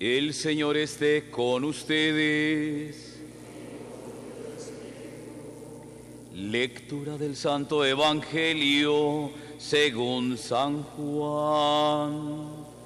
El Señor esté con ustedes. Lectura del Santo Evangelio según San Juan.